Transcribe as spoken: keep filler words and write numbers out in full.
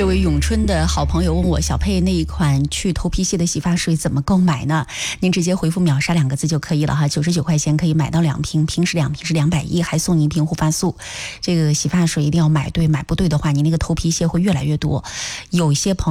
这位永春的好朋友问我，小佩那一款去头皮屑的洗发水怎么购买呢？您直接回复秒杀两个字就可以了哈，九十九块钱可以买到两瓶，平时两瓶是两百一，还送您一瓶护发素。这个洗发水一定要买对，买不对的话，你那个头皮屑会越来越多。有一些朋友